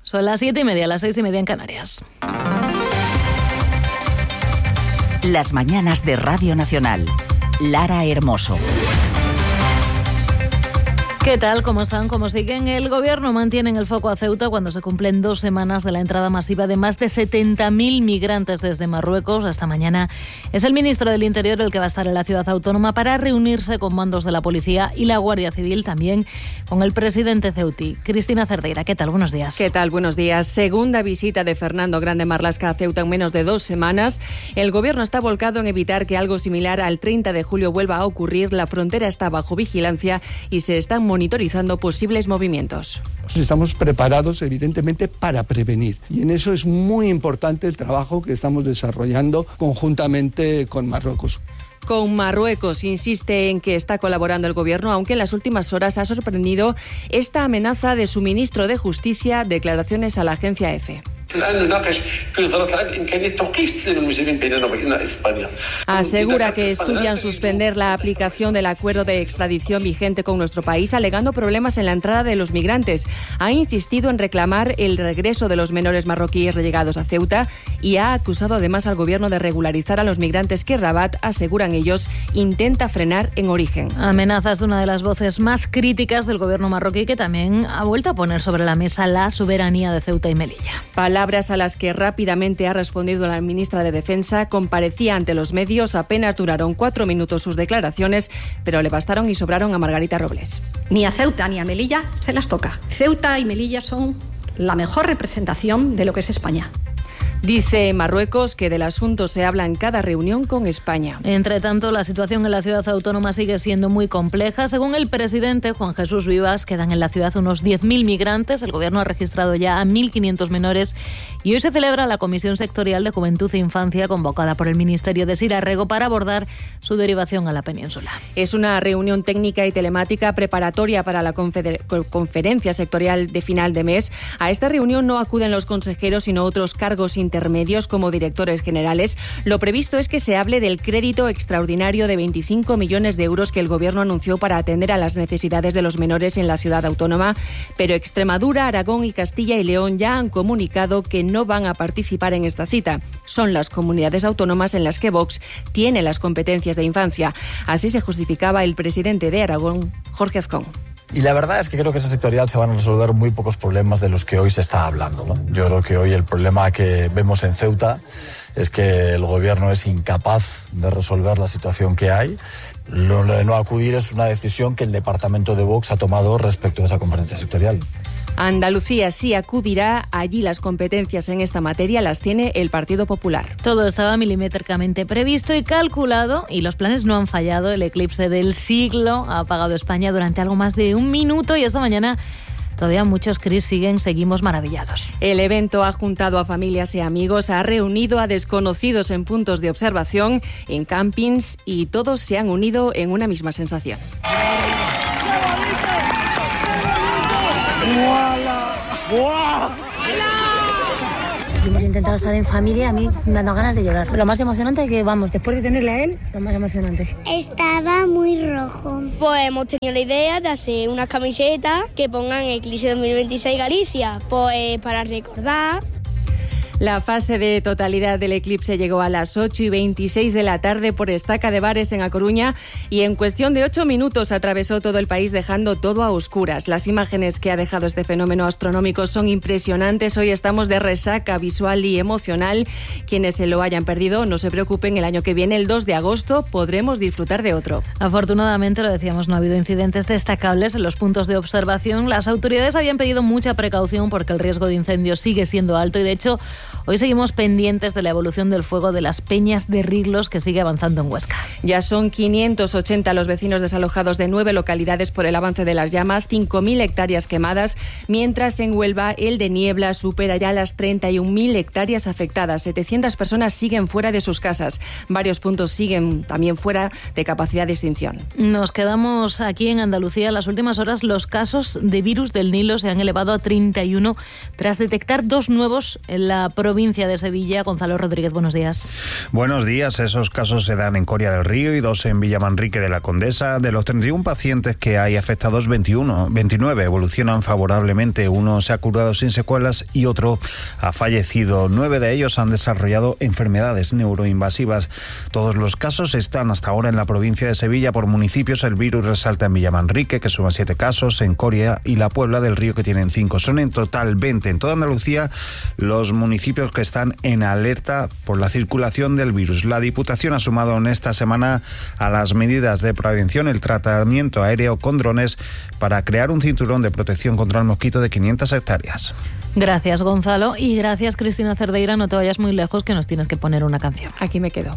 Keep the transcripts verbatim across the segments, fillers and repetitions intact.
Son las siete y media, las seis y media en Canarias. Las mañanas de Radio Nacional. Lara Hermoso. ¿Qué tal? ¿Cómo están? ¿Cómo siguen? El Gobierno mantiene en el foco a Ceuta cuando se cumplen dos semanas de la entrada masiva de más de setenta mil migrantes desde Marruecos. Esta mañana es el ministro del Interior el que va a estar en la ciudad autónoma para reunirse con mandos de la Policía y la Guardia Civil, también con el presidente ceutí. Cristina Cerdeira, ¿qué tal? Buenos días. ¿Qué tal? Buenos días. Segunda visita de Fernando Grande Marlaska a Ceuta en menos de dos semanas. El Gobierno está volcado en evitar que algo similar al treinta de julio vuelva a ocurrir. La frontera está bajo vigilancia y se están monitorizando posibles movimientos. Estamos preparados, evidentemente, para prevenir. Y en eso es muy importante el trabajo que estamos desarrollando conjuntamente con Marruecos. Con Marruecos insiste en que está colaborando el Gobierno, aunque en las últimas horas ha sorprendido esta amenaza de su ministro de Justicia, declaraciones a la agencia EFE. Asegura que estudian suspender la aplicación del acuerdo de extradición vigente con nuestro país, alegando problemas en la entrada de los migrantes. Ha insistido en reclamar el regreso de los menores marroquíes llegados a Ceuta y ha acusado además al Gobierno de regularizar a los migrantes que Rabat, aseguran ellos, intenta frenar en origen. Amenazas de una de las voces más críticas del Gobierno marroquí, que también ha vuelto a poner sobre la mesa la soberanía de Ceuta y Melilla. Palabras a las que rápidamente ha respondido la ministra de Defensa. Comparecía ante los medios, apenas duraron cuatro minutos sus declaraciones, pero le bastaron y sobraron a Margarita Robles. Ni a Ceuta ni a Melilla se las toca. Ceuta y Melilla son la mejor representación de lo que es España. Dice Marruecos que del asunto se habla en cada reunión con España. Entre tanto, la situación en la ciudad autónoma sigue siendo muy compleja. Según el presidente Juan Jesús Vivas, quedan en la ciudad unos diez mil migrantes. El Gobierno ha registrado ya a mil quinientos menores y hoy se celebra la Comisión Sectorial de Juventud e Infancia convocada por el Ministerio de Sira Rego para abordar su derivación a la península. Es una reunión técnica y telemática preparatoria para la confer- conferencia sectorial de final de mes. A esta reunión no acuden los consejeros, sino otros cargos intermedios. intermedios como directores generales. Lo previsto es que se hable del crédito extraordinario de veinticinco millones de euros que el Gobierno anunció para atender a las necesidades de los menores en la ciudad autónoma, pero Extremadura, Aragón y Castilla y León ya han comunicado que no van a participar en esta cita. Son las comunidades autónomas en las que Vox tiene las competencias de infancia. Así se justificaba el presidente de Aragón, Jorge Azcón. Y la verdad es que creo que esa sectorial se van a resolver muy pocos problemas de los que hoy se está hablando, ¿no? Yo creo que hoy el problema que vemos en Ceuta es que el Gobierno es incapaz de resolver la situación que hay. Lo de no acudir es una decisión que el departamento de Vox ha tomado respecto a esa conferencia sectorial. Andalucía sí acudirá. Allí las competencias en esta materia las tiene el Partido Popular. Todo estaba milimétricamente previsto y calculado y los planes no han fallado. El eclipse del siglo ha apagado España durante algo más de un minuto y esta mañana todavía muchos, Cris, siguen, seguimos maravillados. El evento ha juntado a familias y amigos, ha reunido a desconocidos en puntos de observación, en campings, y todos se han unido en una misma sensación. Hemos intentado estar en familia, a mí me han dado ganas de llorar. Lo más emocionante que, vamos, después de tenerle a él, lo más emocionante. Estaba muy rojo. Pues hemos tenido la idea de hacer unas camisetas que pongan Eclipse dos mil veintiséis Galicia, pues para recordar. La fase de totalidad del eclipse llegó a las ocho y veintiséis de la tarde por Estaca de Bares en A Coruña y en cuestión de ocho minutos atravesó todo el país dejando todo a oscuras. Las imágenes que ha dejado este fenómeno astronómico son impresionantes. Hoy estamos de resaca visual y emocional. Quienes se lo hayan perdido, no se preocupen, el año que viene, el dos de agosto, podremos disfrutar de otro. Afortunadamente, lo decíamos, no ha habido incidentes destacables en los puntos de observación. Las autoridades habían pedido mucha precaución porque el riesgo de incendio sigue siendo alto y, de hecho, hoy seguimos pendientes de la evolución del fuego de las Peñas de Riglos, que sigue avanzando en Huesca. Ya son quinientos ochenta los vecinos desalojados de nueve localidades por el avance de las llamas, cinco mil hectáreas quemadas, mientras en Huelva el de Niebla supera ya las treinta y un mil hectáreas afectadas. setecientas personas siguen fuera de sus casas. Varios puntos siguen también fuera de capacidad de extinción. Nos quedamos aquí en Andalucía. En las últimas horas los casos de virus del Nilo se han elevado a treinta y uno tras detectar dos nuevos en la provincia de Sevilla. Gonzalo Rodríguez, buenos días. Buenos días. Esos casos se dan en Coria del Río y dos en Villamanrique de la Condesa. De los treinta y uno pacientes que hay afectados, veintiuno, veintinueve evolucionan favorablemente. Uno se ha curado sin secuelas y otro ha fallecido. Nueve de ellos han desarrollado enfermedades neuroinvasivas. Todos los casos están hasta ahora en la provincia de Sevilla por municipios. El virus resalta en Villamanrique, que suman siete casos, en Coria y la Puebla del Río, que tienen cinco. Son en total veinte. En toda Andalucía, los municipios que están en alerta por la circulación del virus. La Diputación ha sumado en esta semana a las medidas de prevención el tratamiento aéreo con drones para crear un cinturón de protección contra el mosquito de quinientas hectáreas. Gracias, Gonzalo, y gracias, Cristina Cerdeira. No te vayas muy lejos, que nos tienes que poner una canción. Aquí me quedo.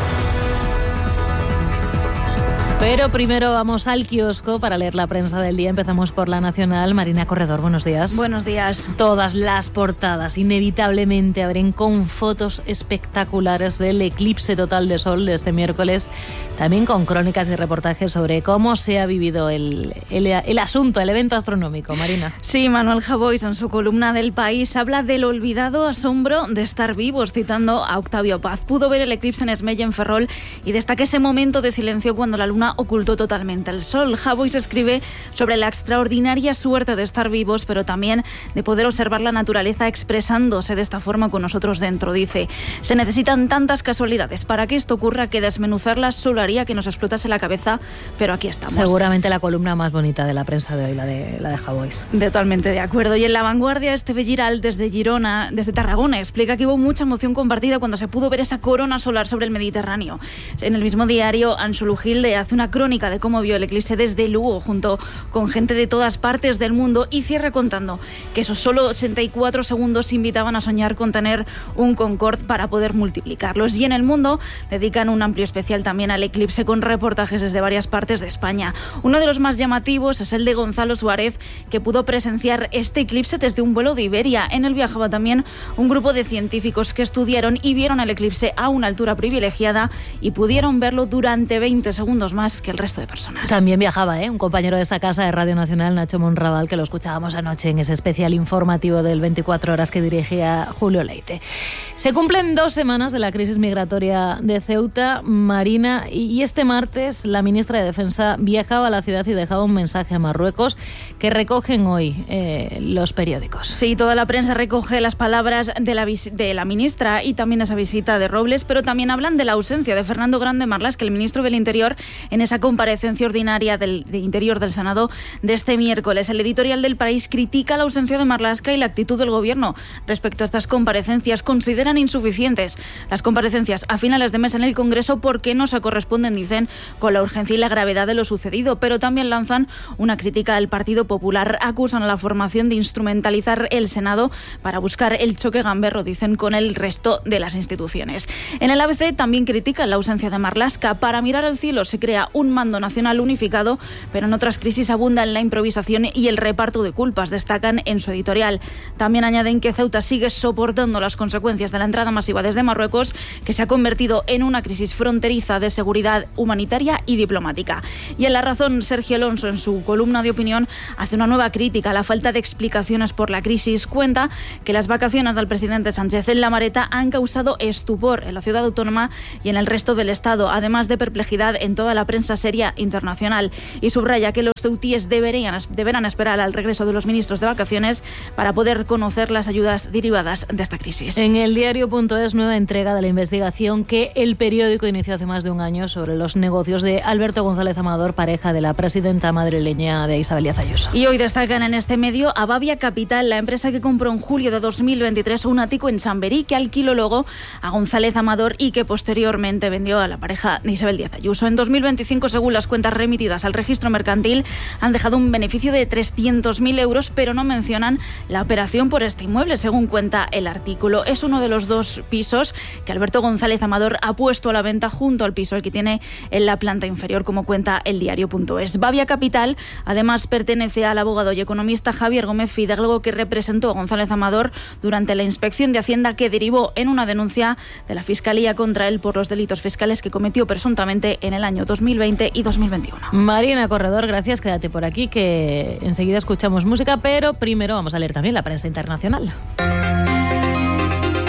Pero primero vamos al kiosco para leer la prensa del día. Empezamos por La Nacional. Marina Corredor, buenos días. Buenos días. Todas las portadas inevitablemente abren con fotos espectaculares del eclipse total de sol de este miércoles, también con crónicas y reportajes sobre cómo se ha vivido el, el, el asunto, el evento astronómico. Marina. Sí, Manuel Javois en su columna del País habla del olvidado asombro de estar vivos, citando a Octavio Paz. Pudo ver el eclipse en Esmella, en Ferrol, y destaca ese momento de silencio cuando la luna ocultó totalmente el sol. Javois escribe sobre la extraordinaria suerte de estar vivos, pero también de poder observar la naturaleza expresándose de esta forma con nosotros dentro. Dice: se necesitan tantas casualidades para que esto ocurra que desmenuzarlas solo haría que nos explotase la cabeza, pero aquí estamos. Seguramente la columna más bonita de la prensa de hoy, la de, la de Javois. Totalmente de acuerdo. Y en La Vanguardia, Esteve Giral, desde Girona, desde Tarragona, explica que hubo mucha emoción compartida cuando se pudo ver esa corona solar sobre el Mediterráneo. En el mismo diario, Anxulu Gilde hace una crónica de cómo vio el eclipse desde Lugo, junto con gente de todas partes del mundo, y cierra contando que esos solo ochenta y cuatro segundos invitaban a soñar con tener un Concorde para poder multiplicarlos. Y en El Mundo dedican un amplio especial también al eclipse, con reportajes desde varias partes de España. Uno de los más llamativos es el de Gonzalo Suárez, que pudo presenciar este eclipse desde un vuelo de Iberia. En él viajaba también un grupo de científicos que estudiaron y vieron el eclipse a una altura privilegiada y pudieron verlo durante veinte segundos más que el resto de personas. También viajaba, ¿eh? un compañero de esta casa de Radio Nacional, Nacho Monraval, que lo escuchábamos anoche en ese especial informativo del veinticuatro horas que dirigía Julio Leite. Se cumplen dos semanas de la crisis migratoria de Ceuta, Marina, y este martes la ministra de Defensa viajaba a la ciudad y dejaba un mensaje a Marruecos que recogen hoy eh, los periódicos. Sí, toda la prensa recoge las palabras de la, de la ministra y también esa visita de Robles, pero también hablan de la ausencia de Fernando Grande Marlaska, el ministro del Interior, en esa comparecencia ordinaria del de Interior del Senado de este miércoles. El editorial del País critica la ausencia de Marlaska y la actitud del Gobierno respecto a estas comparecencias. Consideran insuficientes las comparecencias a finales de mes en el Congreso porque no se corresponden, dicen, con la urgencia y la gravedad de lo sucedido, pero también lanzan una crítica al Partido Popular. Acusan a la formación de instrumentalizar el Senado para buscar el choque gamberro, dicen, con el resto de las instituciones. En el A B C también critican la ausencia de Marlaska. Para mirar al cielo se crea un mando nacional unificado, pero en otras crisis abundan la improvisación y el reparto de culpas, destacan en su editorial. También añaden que Ceuta sigue soportando las consecuencias de la entrada masiva desde Marruecos, que se ha convertido en una crisis fronteriza de seguridad humanitaria y diplomática. Y en La Razón, Sergio Alonso, en su columna de opinión, hace una nueva crítica a la falta de explicaciones por la crisis. Cuenta que las vacaciones del presidente Sánchez en La Mareta han causado estupor en la ciudad autónoma y en el resto del Estado, además de perplejidad en toda la prensa seria internacional, y subraya que los ceutíes deberían, deberán esperar al regreso de los ministros de vacaciones para poder conocer las ayudas derivadas de esta crisis. En el diario.es, nueva entrega de la investigación que el periódico inició hace más de un año sobre los negocios de Alberto González Amador, pareja de la presidenta madrileña de Isabel Díaz Ayuso. Y hoy destacan en este medio a Bavia Capital, la empresa que compró en julio de dos mil veintitrés un ático en Chamberí, que alquiló luego a González Amador y que posteriormente vendió a la pareja de Isabel Díaz Ayuso. En dos mil veinticinco, según las cuentas remitidas al registro mercantil, han dejado un beneficio de trescientos mil euros, pero no mencionan la operación por este inmueble, según cuenta el artículo. Es uno de los dos pisos que Alberto González Amador ha puesto a la venta junto al piso el que tiene en la planta inferior, como cuenta el diario.es. Bavia Capital además pertenece al abogado y economista Javier Gómez Fidalgo, que representó a González Amador durante la inspección de Hacienda que derivó en una denuncia de la Fiscalía contra él por los delitos fiscales que cometió presuntamente en el año dos mil veinte y dos mil veintiuno. Marina Corredor, gracias. Quédate por aquí que enseguida escuchamos música, pero primero vamos a leer también la prensa internacional.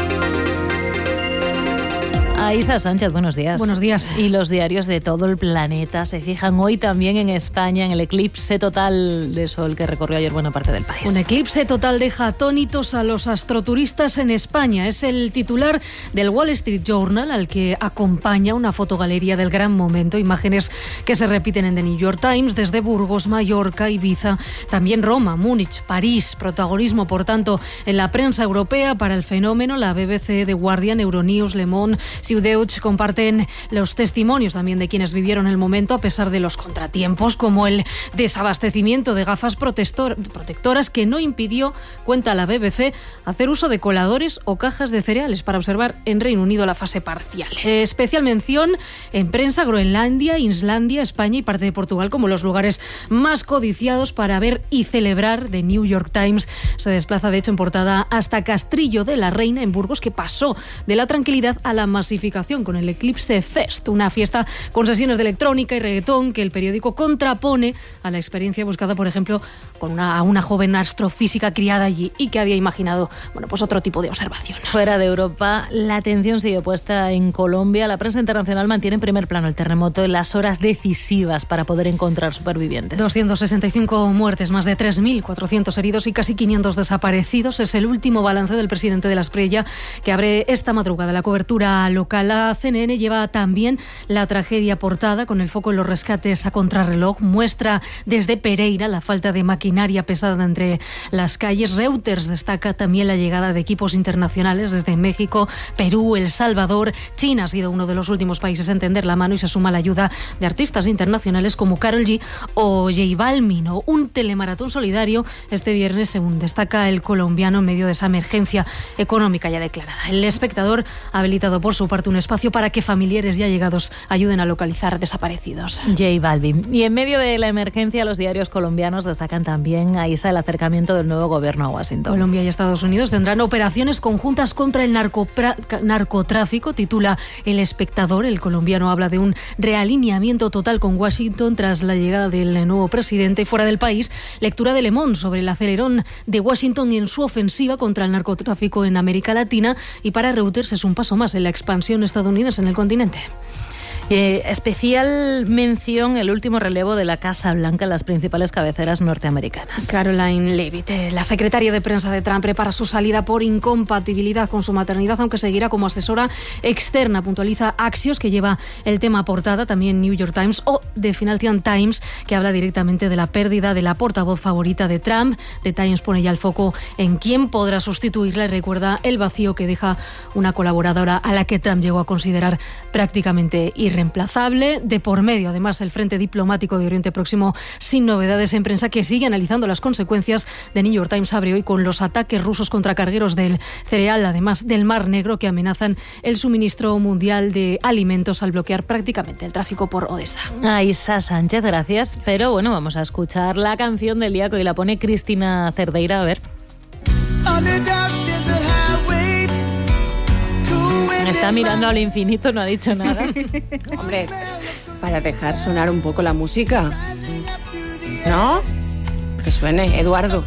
Isa Sánchez, buenos días. Buenos días. Y los diarios de todo el planeta se fijan hoy también en España, en el eclipse total de sol que recorrió ayer buena parte del país. Un eclipse total deja atónitos a los astroturistas en España. Es el titular del Wall Street Journal, al que acompaña una fotogalería del gran momento, imágenes que se repiten en The New York Times, desde Burgos, Mallorca, Ibiza, también Roma, Múnich, París. Protagonismo, por tanto, en la prensa europea para el fenómeno. La B B C, The Guardian, Euronews, Le Monde, Ciudeuch comparten los testimonios también de quienes vivieron el momento a pesar de los contratiempos, como el desabastecimiento de gafas protectoras que no impidió, cuenta la B B C, hacer uso de coladores o cajas de cereales para observar en Reino Unido la fase parcial. Especial mención en prensa Groenlandia, Islandia, España y parte de Portugal como los lugares más codiciados para ver y celebrar. The New York Times se desplaza de hecho en portada hasta Castrillo de la Reina en Burgos, que pasó de la tranquilidad a la masificación con el Eclipse Fest, una fiesta con sesiones de electrónica y reggaetón que el periódico contrapone a la experiencia buscada, por ejemplo, con una, una joven astrofísica criada allí y que había imaginado, bueno, pues otro tipo de observación. Fuera de Europa, la atención sigue puesta en Colombia. La prensa internacional mantiene en primer plano el terremoto en las horas decisivas para poder encontrar supervivientes. doscientas sesenta y cinco muertes, más de tres mil cuatrocientos heridos y casi quinientos desaparecidos. Es el último balance del presidente de la Espriella, que abre esta madrugada la cobertura local. La C N N lleva también la tragedia portada con el foco en los rescates a contrarreloj. Muestra desde Pereira la falta de maquinaria pesada entre las calles. Reuters destaca también la llegada de equipos internacionales desde México, Perú, El Salvador. China ha sido uno de los últimos países en tender la mano y se suma la ayuda de artistas internacionales como Karol G o J Balvin. O un telemaratón solidario este viernes, según destaca el colombiano, en medio de esa emergencia económica ya declarada. El Espectador ha habilitado por su parte un espacio para que familiares y allegados ayuden a localizar desaparecidos. J Balvin. Y en medio de la emergencia, los diarios colombianos destacan también a Isa el acercamiento del nuevo gobierno a Washington. Colombia y Estados Unidos tendrán operaciones conjuntas contra el narcopra- narcotráfico, titula El Espectador. El colombiano habla de un realineamiento total con Washington tras la llegada del nuevo presidente. Fuera del país, lectura de Le Monde sobre el acelerón de Washington en su ofensiva contra el narcotráfico en América Latina, y para Reuters es un paso más en la expansión estadounidense en el continente. Eh, especial mención el último relevo de la Casa Blanca en las principales cabeceras norteamericanas. Caroline Leavitt, la secretaria de prensa de Trump, prepara su salida por incompatibilidad con su maternidad, aunque seguirá como asesora externa. Puntualiza Axios, que lleva el tema portada, también New York Times, o The Financial Times, que habla directamente de la pérdida de la portavoz favorita de Trump. The Times pone ya el foco en quién podrá sustituirla y recuerda el vacío que deja una colaboradora a la que Trump llegó a considerar prácticamente irreemplazable. Reemplazable. De por medio, además, el Frente Diplomático de Oriente Próximo sin novedades en prensa, que sigue analizando las consecuencias. The New York Times abre hoy con los ataques rusos contra cargueros del cereal, además del Mar Negro, que amenazan el suministro mundial de alimentos al bloquear prácticamente el tráfico por Odessa. A Isa Sánchez, gracias. Pero bueno, vamos a escuchar la canción del día que hoy la pone Cristina Cerdeira. A ver. Me está mirando al infinito, no ha dicho nada. Hombre, para dejar sonar un poco la música, ¿no? Que suene, Eduardo.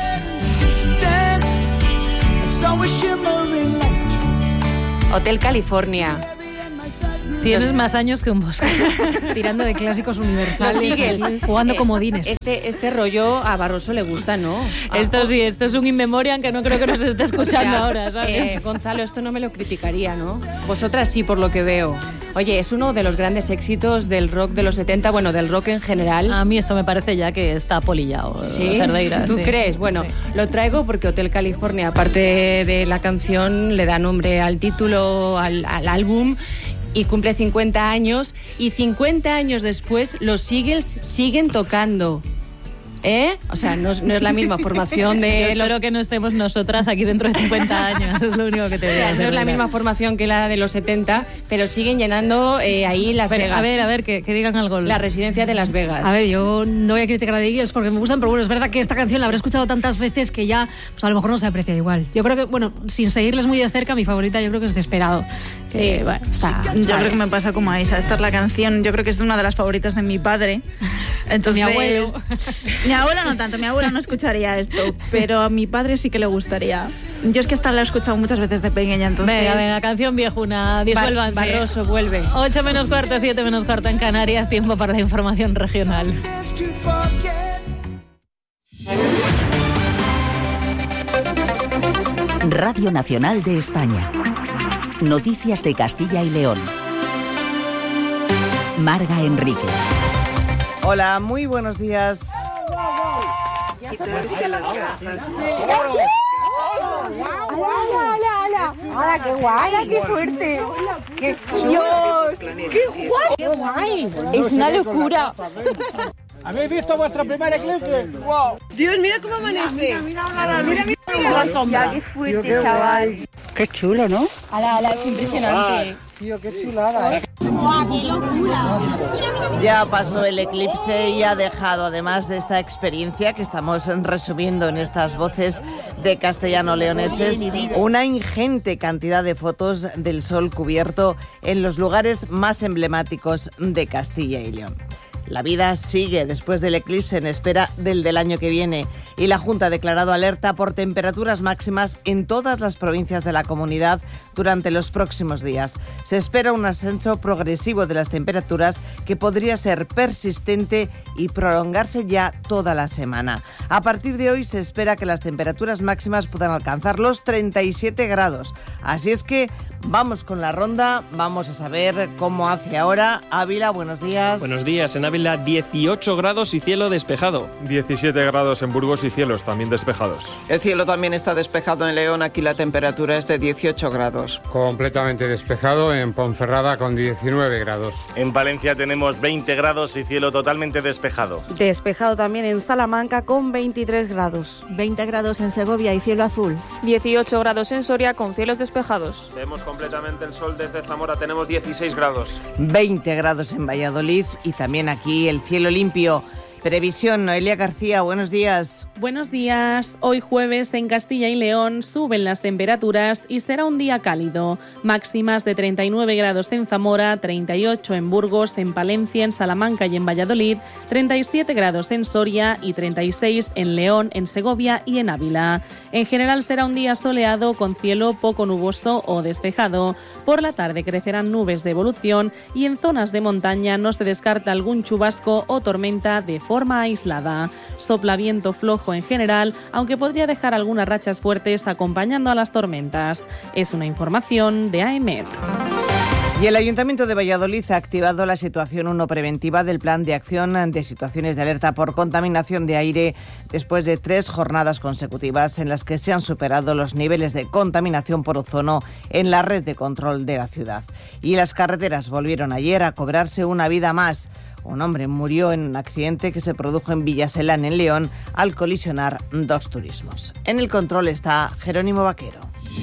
Hotel California. Tienes más años que un bosque. Tirando de clásicos universales, Eagles, jugando eh, comodines. Este, este rollo a Barroso le gusta, ¿no? Esto sí, esto es un in memoriam que no creo que nos esté escuchando o sea, ahora, ¿sabes? Eh, Gonzalo, esto no me lo criticaría, ¿no? Vosotras sí, por lo que veo. Oye, es uno de los grandes éxitos del rock de los setenta, bueno, del rock en general. A mí esto me parece ya que está polillado. ¿Sí? Cerdeira, ¿Tú sí. crees? Bueno, sí. Lo traigo porque Hotel California, aparte de la canción, le da nombre al título, al, al álbum, y cumple cincuenta años, y cincuenta años después los Eagles siguen tocando. ¿Eh? O sea, no, no es la misma formación de... Yo los... espero que no estemos nosotras aquí dentro de cincuenta años, es lo único que te voy a decir. O sea, no es la misma formación que la de los setenta, pero siguen llenando eh, ahí Las pero, Vegas. A ver, a ver, que, que digan algo. La residencia de Las Vegas. A ver, yo no voy a criticar a The Eagles porque me gustan, pero bueno, es verdad que esta canción la habré escuchado tantas veces que ya, pues a lo mejor no se aprecia igual. Yo creo que, bueno, sin seguirles muy de cerca, mi favorita yo creo que es Desperado. Sí, eh, bueno, está... Yo ¿sabes? creo que me pasa como a Isa. Esta es la canción, yo creo que es una de las favoritas de mi padre. Entonces, mi abuelo. Mi abuela no tanto, mi abuela no escucharía esto, pero a mi padre sí que le gustaría. Yo es que esta la he escuchado muchas veces de pequeña, entonces... Venga, venga, canción viejuna, disuélvanse. Bar- Barroso, vuelve. ocho menos cuarto, siete menos cuarto en Canarias, tiempo para la información regional. Radio Nacional de España. Noticias de Castilla y León. Marga Enrique. Hola, muy buenos días. ¡Hola, qué guay! ¡Hola, qué fuerte! ¡Qué Dios! ¡Qué guay! ¡Qué guay! Es una locura. ¿Habéis visto vuestro primer eclipse? ¡Wow! Dios, mira cómo amanece. Mira, mira, mira, mira, mira, mira la sombra. ¡Qué fuerte, tío, qué chaval! ¡Qué chulo!, ¿no? ¡Hala, hala! Es impresionante. Tío, qué chulada. ¡Guau, qué locura! Ya pasó el eclipse y ha dejado, además de esta experiencia que estamos resumiendo en estas voces de castellano-leoneses, una ingente cantidad de fotos del sol cubierto en los lugares más emblemáticos de Castilla y León. La vida sigue después del eclipse en espera del del año que viene y la Junta ha declarado alerta por temperaturas máximas en todas las provincias de la comunidad durante los próximos días. Se espera un ascenso progresivo de las temperaturas que podría ser persistente y prolongarse ya toda la semana. A partir de hoy se espera que las temperaturas máximas puedan alcanzar los treinta y siete grados. Así es que vamos con la ronda, vamos a saber cómo hace ahora. Ávila, buenos días. Buenos días, en Ávila dieciocho grados y cielo despejado. diecisiete grados en Burgos y cielos también despejados. El cielo también está despejado en León, aquí la temperatura es de dieciocho grados. Completamente despejado en Ponferrada con diecinueve grados. En Valencia tenemos veinte grados y cielo totalmente despejado. Despejado también en Salamanca con veintitrés grados. veinte grados en Segovia y cielo azul. dieciocho grados en Soria con cielos despejados. Vemos completamente el sol desde Zamora, tenemos dieciséis grados. veinte grados en Valladolid y también aquí el cielo limpio. Previsión, Noelia García, buenos días. Buenos días. Hoy jueves en Castilla y León suben las temperaturas y será un día cálido. Máximas de treinta y nueve grados en Zamora, treinta y ocho en Burgos, en Palencia, en Salamanca y en Valladolid, treinta y siete grados en Soria y treinta y seis en León, en Segovia y en Ávila. En general será un día soleado con cielo poco nuboso o despejado. Por la tarde crecerán nubes de evolución y en zonas de montaña no se descarta algún chubasco o tormenta de forma aislada. Sopla viento flojo en general, aunque podría dejar algunas rachas fuertes acompañando a las tormentas. Es una información de A E M E D. Y el Ayuntamiento de Valladolid ha activado la situación uno preventiva del Plan de Acción de Situaciones de Alerta por Contaminación de Aire después de tres jornadas consecutivas en las que se han superado los niveles de contaminación por ozono en la red de control de la ciudad. Y las carreteras volvieron ayer a cobrarse una vida más. Un hombre murió en un accidente que se produjo en Villaselán, en León, al colisionar dos turismos. En el control está Jerónimo Vaquero.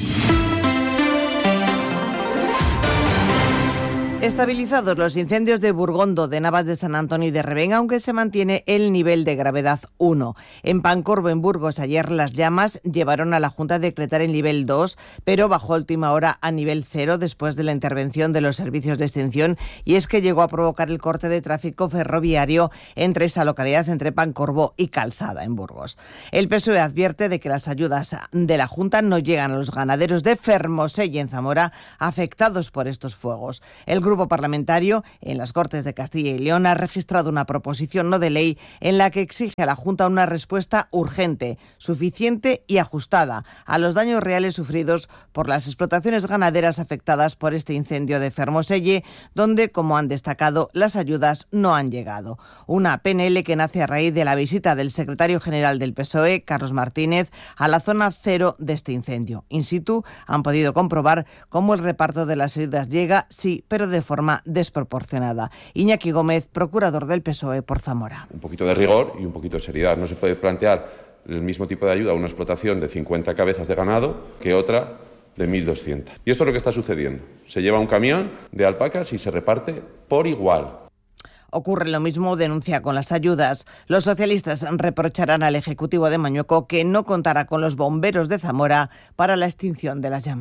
Estabilizados los incendios de Burgondo, de Navas de San Antonio y de Revenga, aunque se mantiene el nivel de gravedad uno. En Pancorbo, en Burgos, ayer las llamas llevaron a la Junta a decretar el nivel dos, pero bajó a última hora a nivel cero después de la intervención de los servicios de extinción, y es que llegó a provocar el corte de tráfico ferroviario entre esa localidad, entre Pancorbo y Calzada, en Burgos. El P S O E advierte de que las ayudas de la Junta no llegan a los ganaderos de Fermosell y en Zamora afectados por estos fuegos. El grupo parlamentario en las Cortes de Castilla y León ha registrado una proposición no de ley en la que exige a la Junta una respuesta urgente, suficiente y ajustada a los daños reales sufridos por las explotaciones ganaderas afectadas por este incendio de Fermosell, donde, como han destacado, las ayudas no han llegado. Una P N L que nace a raíz de la visita del secretario general del P S O E, Carlos Martínez, a la zona cero de este incendio. In situ han podido comprobar cómo el reparto de las ayudas llega, sí, pero de forma desproporcionada. Iñaki Gómez, procurador del P S O E por Zamora. Un poquito de rigor y un poquito de seriedad. No se puede plantear el mismo tipo de ayuda a una explotación de cincuenta cabezas de ganado que otra de mil doscientas. Y esto es lo que está sucediendo. Se lleva un camión de alpacas y se reparte por igual. Ocurre lo mismo, denuncia, con las ayudas. Los socialistas reprocharán al Ejecutivo de Mañueco que no contará con los bomberos de Zamora para la extinción de las llamas.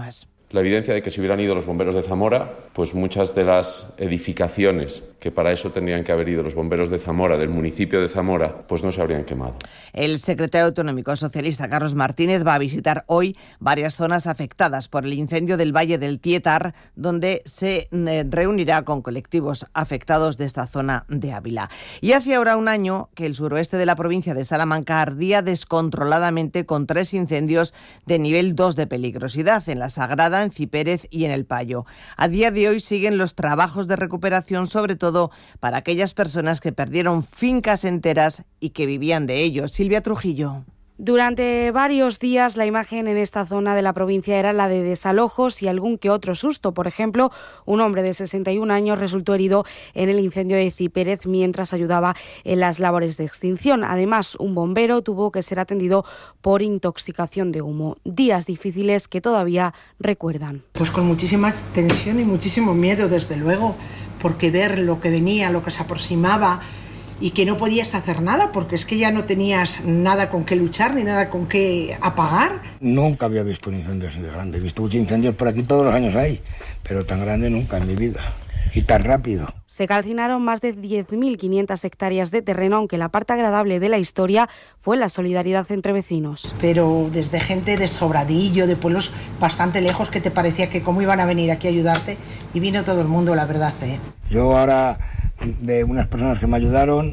la evidencia de que si hubieran ido los bomberos de Zamora, pues muchas de las edificaciones que para eso tendrían que haber ido los bomberos de Zamora, del municipio de Zamora, pues no se habrían quemado. El secretario autonómico socialista Carlos Martínez va a visitar hoy varias zonas afectadas por el incendio del Valle del Tietar, donde se reunirá con colectivos afectados de esta zona de Ávila. Y hace ahora un año que el suroeste de la provincia de Salamanca ardía descontroladamente con tres incendios de nivel dos de peligrosidad, en La Sagrada, en Cipérez y en El Payo. A día de hoy siguen los trabajos de recuperación, sobre todo para aquellas personas que perdieron fincas enteras y que vivían de ellos. Silvia Trujillo. Durante varios días la imagen en esta zona de la provincia era la de desalojos y algún que otro susto. Por ejemplo, un hombre de sesenta y un años resultó herido en el incendio de Cipérez mientras ayudaba en las labores de extinción. Además, un bombero tuvo que ser atendido por intoxicación de humo. Días difíciles que todavía recuerdan. Pues con muchísima tensión y muchísimo miedo, desde luego, porque ver lo que venía, lo que se aproximaba, y que no podías hacer nada porque es que ya no tenías nada con qué luchar ni nada con qué apagar. Nunca había visto un incendio así de grande. He visto muchos incendios por aquí, todos los años hay, pero tan grande nunca en mi vida y tan rápido. Se calcinaron más de diez mil quinientas hectáreas de terreno, aunque la parte agradable de la historia fue la solidaridad entre vecinos. Pero desde gente de Sobradillo, de pueblos bastante lejos, que te parecía que cómo iban a venir aquí a ayudarte, y vino todo el mundo, la verdad, ¿eh? Yo ahora, de unas personas que me ayudaron,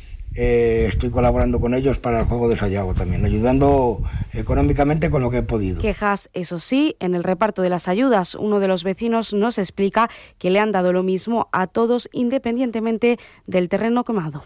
eh, estoy colaborando con ellos para el juego de Sayago también, ayudando económicamente con lo que he podido. Quejas, eso sí, en el reparto de las ayudas. Uno de los vecinos nos explica que le han dado lo mismo a todos independientemente del terreno quemado.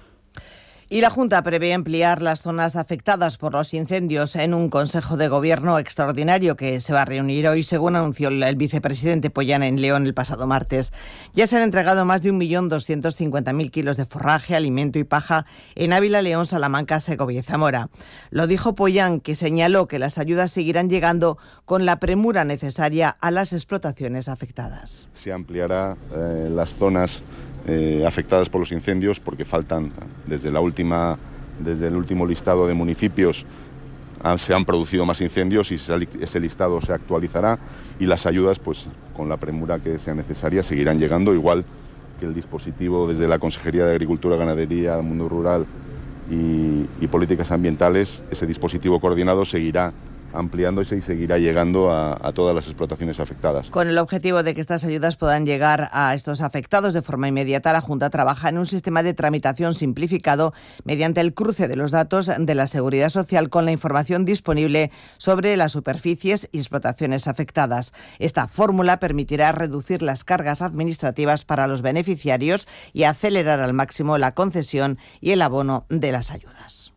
Y la Junta prevé ampliar las zonas afectadas por los incendios en un Consejo de Gobierno extraordinario que se va a reunir hoy, según anunció el vicepresidente Pollán en León el pasado martes. Ya se han entregado más de un millón doscientos cincuenta mil kilos de forraje, alimento y paja en Ávila, León, Salamanca, Segovia y Zamora. Lo dijo Pollán, que señaló que las ayudas seguirán llegando con la premura necesaria a las explotaciones afectadas. Se ampliará eh, las zonas Eh, afectadas por los incendios, porque faltan desde la última desde el último listado de municipios han, se han producido más incendios y ese listado se actualizará y las ayudas, pues con la premura que sea necesaria, seguirán llegando, igual que el dispositivo desde la Consejería de Agricultura, Ganadería, Mundo Rural y, y Políticas Ambientales. Ese dispositivo coordinado seguirá ampliándose y seguirá llegando a, a todas las explotaciones afectadas. Con el objetivo de que estas ayudas puedan llegar a estos afectados de forma inmediata, la Junta trabaja en un sistema de tramitación simplificado mediante el cruce de los datos de la Seguridad Social con la información disponible sobre las superficies y explotaciones afectadas. Esta fórmula permitirá reducir las cargas administrativas para los beneficiarios y acelerar al máximo la concesión y el abono de las ayudas.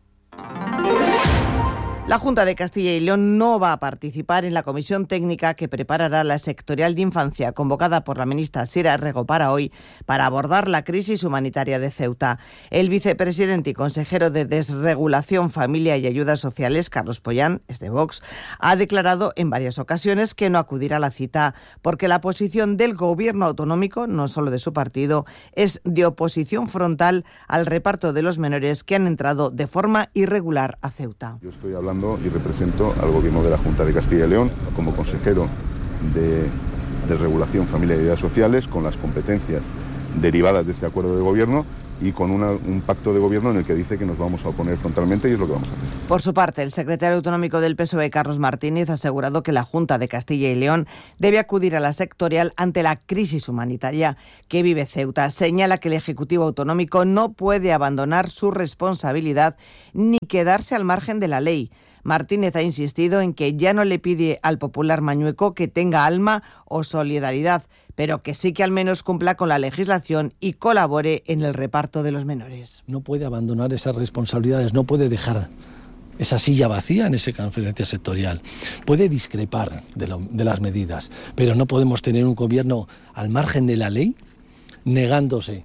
La Junta de Castilla y León no va a participar en la comisión técnica que preparará la sectorial de infancia convocada por la ministra Sira Rego para hoy para abordar la crisis humanitaria de Ceuta. El vicepresidente y consejero de Desregulación, Familia y Ayudas Sociales, Carlos Pollán, es de Vox, ha declarado en varias ocasiones que no acudirá a la cita porque la posición del gobierno autonómico, no solo de su partido, es de oposición frontal al reparto de los menores que han entrado de forma irregular a Ceuta. Yo estoy hablando y represento al Gobierno de la Junta de Castilla y León como consejero de, de Regulación, Familia y Ayudas Sociales, con las competencias derivadas de este acuerdo de gobierno y con una, un pacto de gobierno en el que dice que nos vamos a oponer frontalmente y es lo que vamos a hacer. Por su parte, el secretario autonómico del P S O E, Carlos Martínez, ha asegurado que la Junta de Castilla y León debe acudir a la sectorial ante la crisis humanitaria que vive Ceuta. Señala que el Ejecutivo autonómico no puede abandonar su responsabilidad ni quedarse al margen de la ley. Martínez ha insistido en que ya no le pide al popular mañueco que tenga alma o solidaridad, pero que sí que al menos cumpla con la legislación y colabore en el reparto de los menores. No puede abandonar esas responsabilidades, no puede dejar esa silla vacía en esa conferencia sectorial. Puede discrepar de, lo, de las medidas, pero no podemos tener un gobierno al margen de la ley, negándose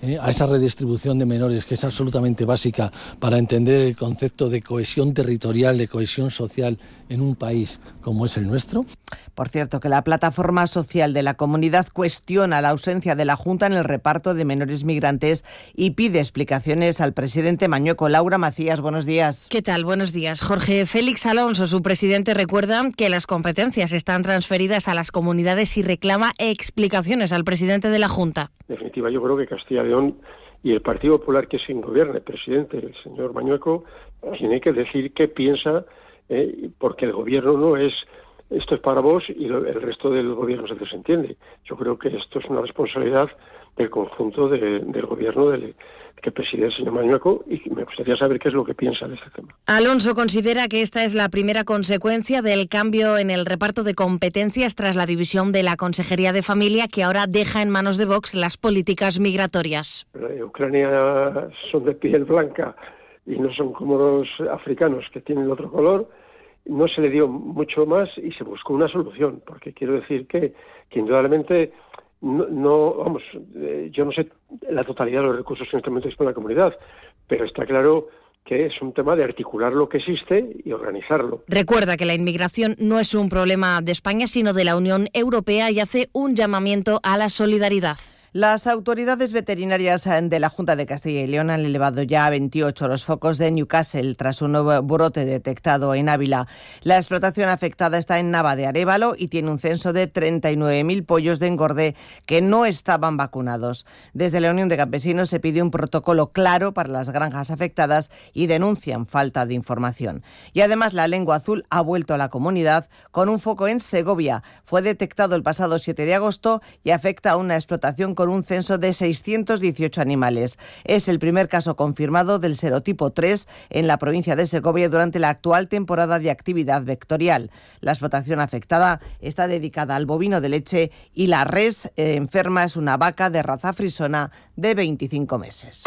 eh, a esa redistribución de menores que es absolutamente básica para entender el concepto de cohesión territorial, de cohesión social en un país como es el nuestro. Por cierto, que la plataforma social de la comunidad cuestiona la ausencia de la Junta en el reparto de menores migrantes y pide explicaciones al presidente Mañueco. Laura Macías, buenos días. ¿Qué tal? Buenos días. Jorge Félix Alonso, su presidente, recuerda que las competencias están transferidas a las comunidades y reclama explicaciones al presidente de la Junta. En definitiva, yo creo que Castilla y León y el Partido Popular que se gobierne, el presidente, el señor Mañueco, tiene que decir qué piensa, eh, porque el gobierno no es esto es para vos y lo, el resto del gobierno se desentiende. Yo creo que esto es una responsabilidad del conjunto de, del gobierno del, que preside el señor Mañueco, y me gustaría saber qué es lo que piensa de este tema. Alonso considera que esta es la primera consecuencia del cambio en el reparto de competencias tras la división de la Consejería de Familia, que ahora deja en manos de Vox las políticas migratorias. En Ucrania son de piel blanca y no son como los africanos que tienen otro color. No se le dio mucho más y se buscó una solución, porque quiero decir que, que indudablemente no, no vamos, eh, yo no sé la totalidad de los recursos que en este momento dispone la comunidad, pero está claro que es un tema de articular lo que existe y organizarlo. Recuerda que la inmigración no es un problema de España, sino de la Unión Europea, y hace un llamamiento a la solidaridad. Las autoridades veterinarias de la Junta de Castilla y León han elevado ya a veintiocho los focos de Newcastle tras un nuevo brote detectado en Ávila. La explotación afectada está en Nava de Arévalo y tiene un censo de treinta y nueve mil pollos de engorde que no estaban vacunados. Desde la Unión de Campesinos se pide un protocolo claro para las granjas afectadas y denuncian falta de información. Y además la lengua azul ha vuelto a la comunidad con un foco en Segovia. Fue detectado el pasado siete de agosto y afecta a una explotación con con un censo de seiscientos dieciocho animales. Es el primer caso confirmado del serotipo tres en la provincia de Segovia durante la actual temporada de actividad vectorial. La explotación afectada está dedicada al bovino de leche y la res eh, enferma es una vaca de raza frisona de veinticinco meses.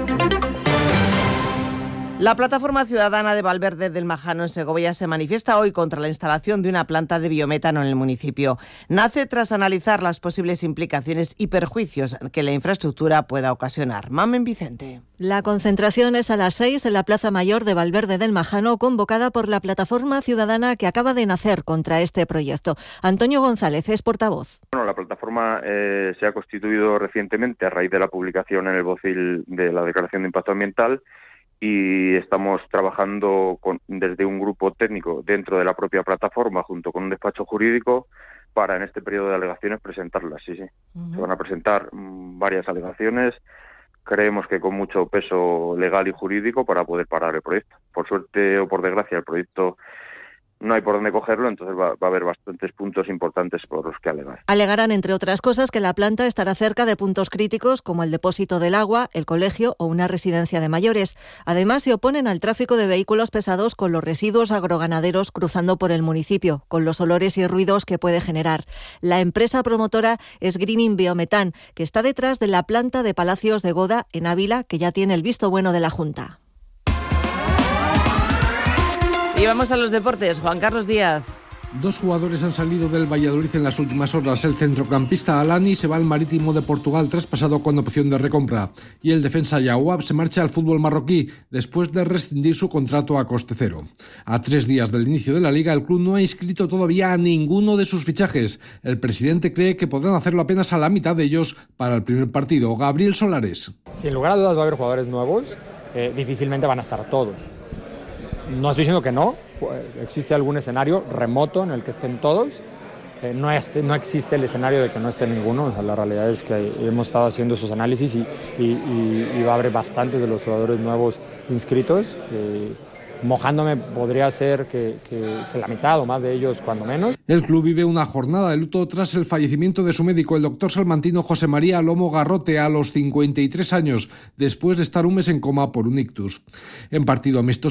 La plataforma ciudadana de Valverde del Majano en Segovia se manifiesta hoy contra la instalación de una planta de biometano en el municipio. Nace tras analizar las posibles implicaciones y perjuicios que la infraestructura pueda ocasionar. Mamen Vicente. La concentración es a las seis en la Plaza Mayor de Valverde del Majano, convocada por la plataforma ciudadana que acaba de nacer contra este proyecto. Antonio González es portavoz. Bueno, la plataforma eh, se ha constituido recientemente a raíz de la publicación en el B O C I L de la Declaración de Impacto Ambiental, y estamos trabajando con, desde un grupo técnico dentro de la propia plataforma junto con un despacho jurídico para en este periodo de alegaciones presentarlas. Sí, sí. Uh-huh. Se van a presentar mmm, varias alegaciones, creemos que con mucho peso legal y jurídico para poder parar el proyecto. Por suerte o por desgracia el proyecto no hay por dónde cogerlo, entonces va, va a haber bastantes puntos importantes por los que alegar. Alegarán, entre otras cosas, que la planta estará cerca de puntos críticos como el depósito del agua, el colegio o una residencia de mayores. Además, se oponen al tráfico de vehículos pesados con los residuos agroganaderos cruzando por el municipio, con los olores y ruidos que puede generar. La empresa promotora es Greening Biometan, que está detrás de la planta de Palacios de Goda, en Ávila, que ya tiene el visto bueno de la Junta. Y vamos a los deportes. Juan Carlos Díaz. Dos jugadores han salido del Valladolid en las últimas horas. El centrocampista Alani se va al Marítimo de Portugal traspasado con opción de recompra. Y el defensa Yaouab se marcha al fútbol marroquí después de rescindir su contrato a coste cero. A tres días del inicio de la Liga, el club no ha inscrito todavía a ninguno de sus fichajes. El presidente cree que podrán hacerlo apenas a la mitad de ellos para el primer partido. Gabriel Solares. Sin lugar a dudas va a haber jugadores nuevos. Eh, difícilmente van a estar todos. No estoy diciendo que no, existe algún escenario remoto en el que estén todos, eh, no, es, no existe el escenario de que no esté ninguno, o sea, la realidad es que hemos estado haciendo esos análisis y, y, y, y va a haber bastantes de los jugadores nuevos inscritos. Eh, mojándome podría ser que, que, que la mitad o más de ellos cuando menos. El club vive una jornada de luto tras el fallecimiento de su médico, el doctor salmantino José María Lomo Garrote, a los cincuenta y tres años, después de estar un mes en coma por un ictus. En partido amistoso